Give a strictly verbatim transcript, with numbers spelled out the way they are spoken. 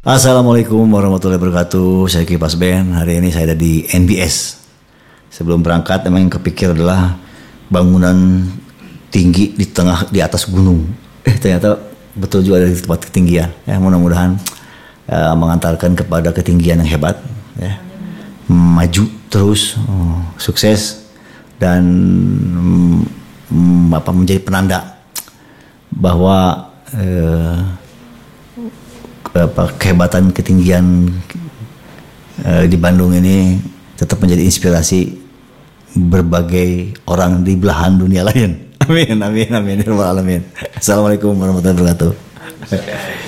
Assalamualaikum warahmatullahi wabarakatuh. Saya Kipas Ben. Hari ini saya ada di N B S. Sebelum berangkat, memang yang kepikir adalah bangunan tinggi di tengah di atas gunung. Eh ternyata betul juga ada di tempat ketinggian. Ya, mudah-mudahan uh, mengantarkan kepada ketinggian yang hebat. Ya. Maju terus, oh, sukses dan um, apa menjadi penanda bahwa uh, apa, kehebatan ketinggian uh, di Bandung ini tetap menjadi inspirasi berbagai orang di belahan dunia lain. Amin, amin, amin, amin. Assalamualaikum warahmatullahi wabarakatuh.